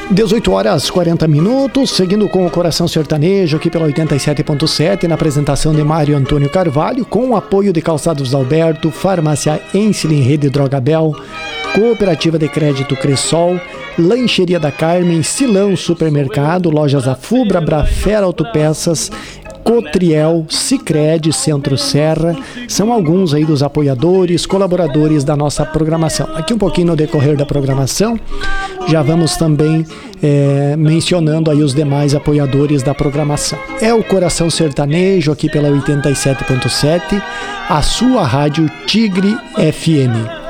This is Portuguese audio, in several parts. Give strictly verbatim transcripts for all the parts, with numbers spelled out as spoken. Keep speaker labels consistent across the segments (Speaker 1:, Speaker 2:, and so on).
Speaker 1: dezoito horas e quarenta minutos, seguindo com o Coração Sertanejo aqui pela oitenta e sete ponto sete, na apresentação de Mário Antônio Carvalho, com o apoio de Calçados Alberto, Farmácia Ensilin, Rede Drogabel, Cooperativa de Crédito Cressol, Lancheria da Carmen, Silão Supermercado, Lojas Afubra, Brafera Autopeças, Cotriel, Sicredi, Centro Serra, são alguns aí dos apoiadores, colaboradores da nossa programação. Aqui um pouquinho no decorrer da programação, já vamos também é, mencionando aí os demais apoiadores da programação. É o Coração Sertanejo aqui pela oitenta e sete ponto sete, a sua rádio Tigre F M.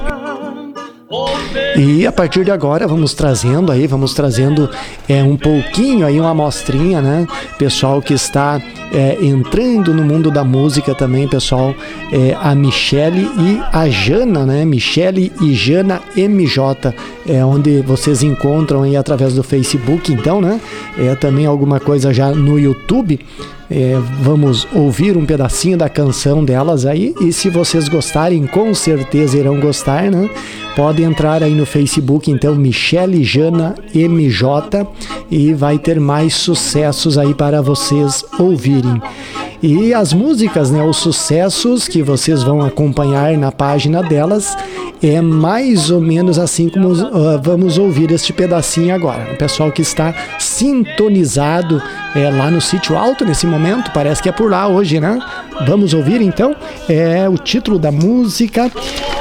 Speaker 1: E a partir de agora vamos trazendo aí, vamos trazendo é, um pouquinho aí, uma amostrinha, né? Pessoal que está é, entrando no mundo da música também, pessoal, é, a Michele e a Jana, né? Michele e Jana M J, é onde vocês encontram aí através do Facebook, então, né? É também alguma coisa já no YouTube. É, vamos ouvir um pedacinho da canção delas aí, e se vocês gostarem, com certeza irão gostar, né? Pode entrar aí no Facebook, então, Michele Jana M J, e vai ter mais sucessos aí para vocês ouvirem. E as músicas, né, os sucessos que vocês vão acompanhar na página delas, é mais ou menos assim como uh, vamos ouvir este pedacinho agora. O pessoal que está sintonizado é, lá no Sítio Alto nesse momento, parece que é por lá hoje, né? Vamos ouvir então, é o título da música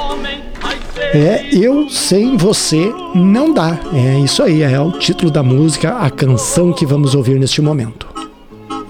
Speaker 1: é Eu Sem Você Não Dá. É isso aí, é o título da música, a canção que vamos ouvir neste momento.